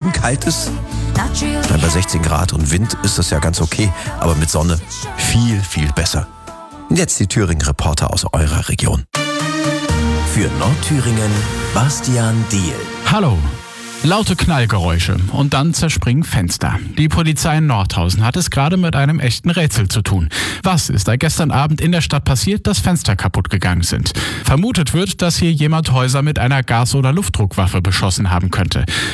draußen kalt ist? Bei 16 Grad und Wind ist das ja ganz okay, aber mit Sonne viel, viel besser. Und jetzt die Thüringen-Reporter aus eurer Region. Für Nordthüringen, Bastian Diehl. Hallo. Laute Knallgeräusche und dann zerspringen Fenster. Die Polizei in Nordhausen hat es gerade mit einem echten Rätsel zu tun. Was ist da gestern Abend in der Stadt passiert, dass Fenster kaputt gegangen sind? Vermutet wird, dass hier jemand Häuser mit einer Gas- oder Luftdruckwaffe beschossen haben könnte.